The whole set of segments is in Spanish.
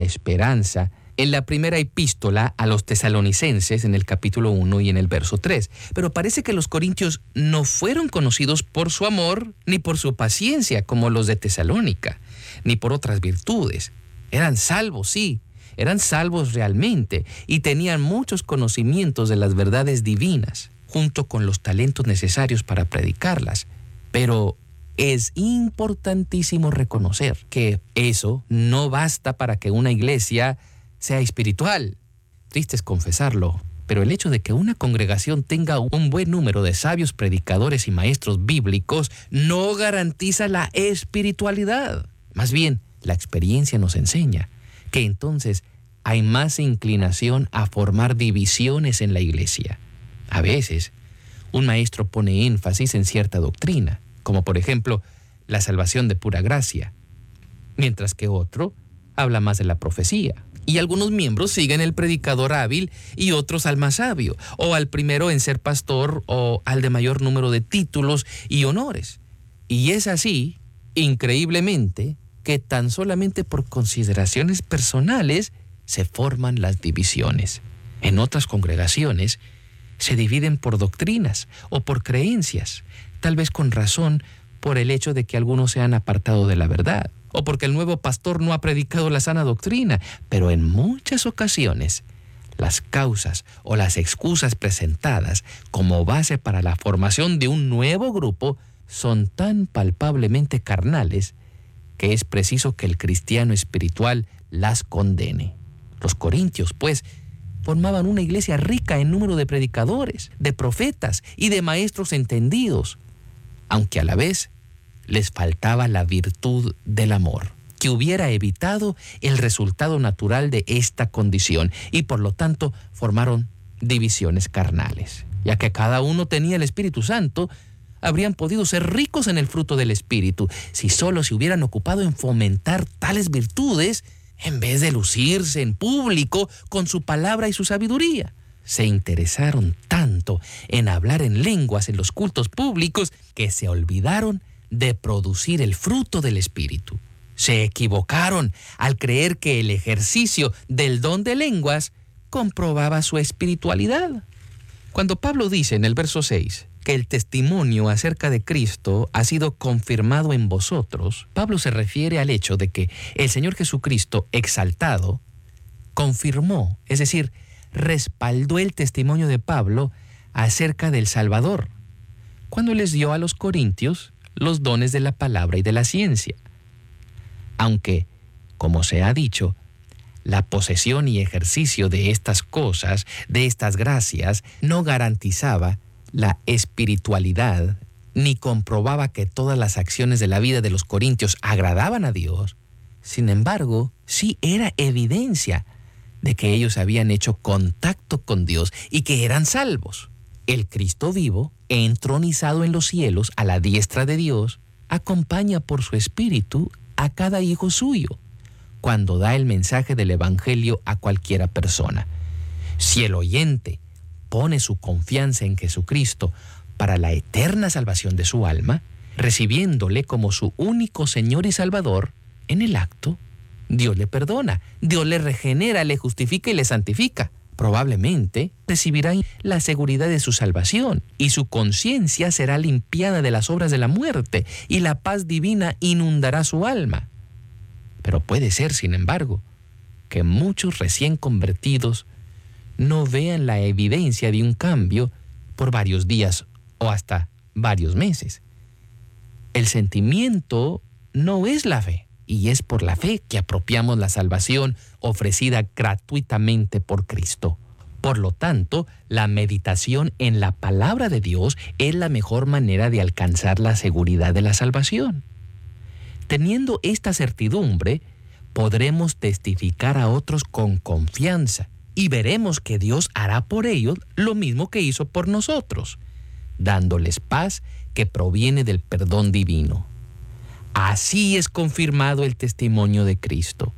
esperanza en la primera epístola a los tesalonicenses en el capítulo 1 y en el verso 3. Pero parece que los corintios no fueron conocidos por su amor ni por su paciencia como los de Tesalónica, ni por otras virtudes. Eran salvos, sí, eran salvos realmente y tenían muchos conocimientos de las verdades divinas, junto con los talentos necesarios para predicarlas. Pero es importantísimo reconocer que eso no basta para que una iglesia sea espiritual. Triste es confesarlo, pero el hecho de que una congregación tenga un buen número de sabios predicadores y maestros bíblicos no garantiza la espiritualidad. Más bien, la experiencia nos enseña que entonces hay más inclinación a formar divisiones en la iglesia. A veces, un maestro pone énfasis en cierta doctrina, como por ejemplo la salvación de pura gracia, mientras que otro habla más de la profecía. Y algunos miembros siguen el predicador hábil y otros al más sabio, o al primero en ser pastor o al de mayor número de títulos y honores. Y es así, increíblemente, que tan solamente por consideraciones personales se forman las divisiones. En otras congregaciones se dividen por doctrinas o por creencias, tal vez con razón por el hecho de que algunos se han apartado de la verdad, o porque el nuevo pastor no ha predicado la sana doctrina, pero en muchas ocasiones las causas o las excusas presentadas como base para la formación de un nuevo grupo son tan palpablemente carnales que es preciso que el cristiano espiritual las condene. Los corintios, pues, formaban una iglesia rica en número de predicadores, de profetas y de maestros entendidos, aunque a la vez les faltaba la virtud del amor, que hubiera evitado el resultado natural de esta condición, y por lo tanto formaron divisiones carnales. Ya que cada uno tenía el Espíritu Santo, habrían podido ser ricos en el fruto del Espíritu si solo se hubieran ocupado en fomentar tales virtudes en vez de lucirse en público con su palabra y su sabiduría. Se interesaron tanto en hablar en lenguas en los cultos públicos que se olvidaron de producir el fruto del Espíritu. Se equivocaron al creer que el ejercicio del don de lenguas comprobaba su espiritualidad. Cuando Pablo dice en el verso 6 que el testimonio acerca de Cristo ha sido confirmado en vosotros, Pablo se refiere al hecho de que el Señor Jesucristo exaltado confirmó, es decir, respaldó el testimonio de Pablo acerca del Salvador, cuando les dio a los corintios los dones de la palabra y de la ciencia. Aunque, como se ha dicho, la posesión y ejercicio de estas cosas, de estas gracias, no garantizaba la espiritualidad, ni comprobaba que todas las acciones de la vida de los corintios agradaban a Dios. Sin embargo, sí era evidencia de que ellos habían hecho contacto con Dios y que eran salvos. El Cristo vivo, entronizado en los cielos a la diestra de Dios, acompaña por su Espíritu a cada hijo suyo cuando da el mensaje del Evangelio a cualquiera persona. Si el oyente pone su confianza en Jesucristo para la eterna salvación de su alma, recibiéndole como su único Señor y Salvador, en el acto, Dios le perdona, Dios le regenera, le justifica y le santifica. Probablemente recibirá la seguridad de su salvación y su conciencia será limpiada de las obras de la muerte y la paz divina inundará su alma. Pero puede ser, sin embargo, que muchos recién convertidos no vean la evidencia de un cambio por varios días o hasta varios meses. El sentimiento no es la fe, y es por la fe que apropiamos la salvación ofrecida gratuitamente por Cristo. Por lo tanto, la meditación en la palabra de Dios es la mejor manera de alcanzar la seguridad de la salvación. Teniendo esta certidumbre, podremos testificar a otros con confianza y veremos que Dios hará por ellos lo mismo que hizo por nosotros, dándoles paz que proviene del perdón divino. Así es confirmado el testimonio de Cristo.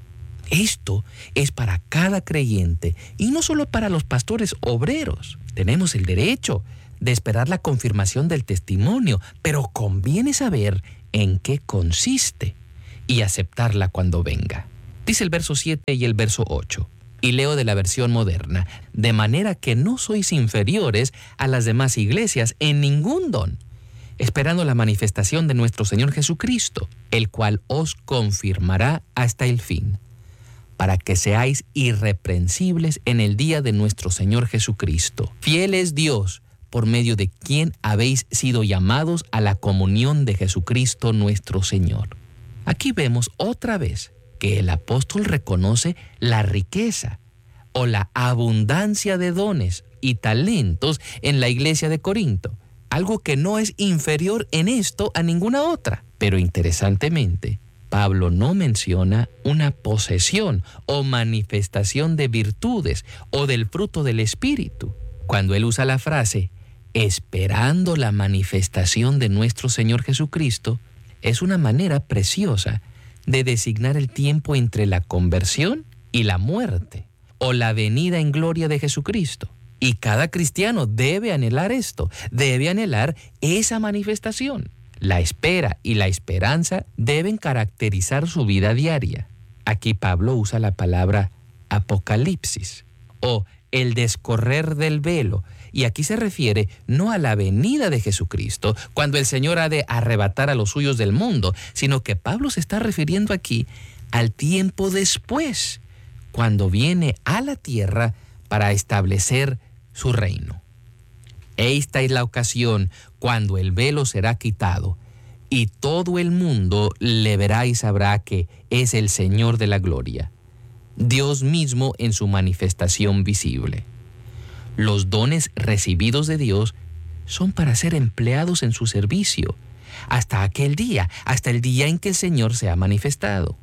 Esto es para cada creyente y no solo para los pastores obreros. Tenemos el derecho de esperar la confirmación del testimonio, pero conviene saber en qué consiste y aceptarla cuando venga. Dice el verso 7 y el verso 8. Y leo de la versión moderna: de manera que no sois inferiores a las demás iglesias en ningún don, esperando la manifestación de nuestro Señor Jesucristo, el cual os confirmará hasta el fin, para que seáis irreprensibles en el día de nuestro Señor Jesucristo. Fiel es Dios, por medio de quien habéis sido llamados a la comunión de Jesucristo nuestro Señor. Aquí vemos otra vez que el apóstol reconoce la riqueza o la abundancia de dones y talentos en la iglesia de Corinto, algo que no es inferior en esto a ninguna otra. Pero interesantemente, Pablo no menciona una posesión o manifestación de virtudes o del fruto del Espíritu. Cuando él usa la frase esperando la manifestación de nuestro Señor Jesucristo, es una manera preciosa de designar el tiempo entre la conversión y la muerte, o la venida en gloria de Jesucristo. Y cada cristiano debe anhelar esto, debe anhelar esa manifestación. La espera y la esperanza deben caracterizar su vida diaria. Aquí Pablo usa la palabra apocalipsis, o el descorrer del velo, y aquí se refiere no a la venida de Jesucristo, cuando el Señor ha de arrebatar a los suyos del mundo, sino que Pablo se está refiriendo aquí al tiempo después, cuando viene a la tierra para establecer su reino. Esta es la ocasión cuando el velo será quitado, y todo el mundo le verá y sabrá que es el Señor de la gloria, Dios mismo en su manifestación visible. Los dones recibidos de Dios son para ser empleados en su servicio hasta aquel día, hasta el día en que el Señor se ha manifestado.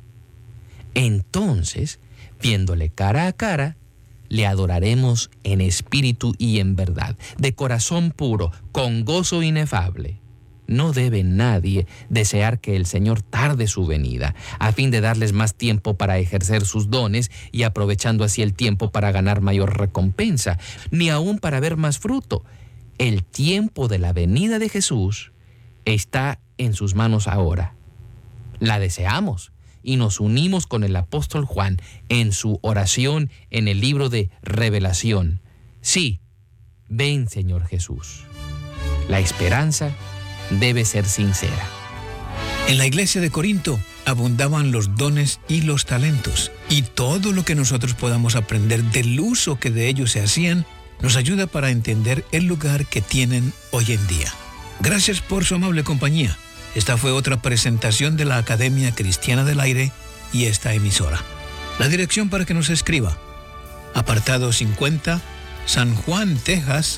Entonces, viéndole cara a cara, le adoraremos en espíritu y en verdad, de corazón puro, con gozo inefable. No debe nadie desear que el Señor tarde su venida, a fin de darles más tiempo para ejercer sus dones y aprovechando así el tiempo para ganar mayor recompensa, ni aún para ver más fruto. El tiempo de la venida de Jesús está en sus manos ahora. La deseamos y nos unimos con el apóstol Juan en su oración en el libro de Revelación. Sí, ven, Señor Jesús. La esperanza debe ser sincera. En la iglesia de Corinto abundaban los dones y los talentos, y todo lo que nosotros podamos aprender del uso que de ellos se hacían nos ayuda para entender el lugar que tienen hoy en día. Gracias por su amable compañía. Esta fue otra presentación de la Academia Cristiana del Aire y esta emisora. La dirección para que nos escriba: apartado 50, San Juan, Texas,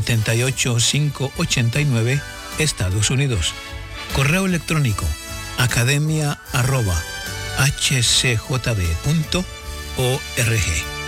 78589, Estados Unidos. Correo electrónico: academia@hcjb.org.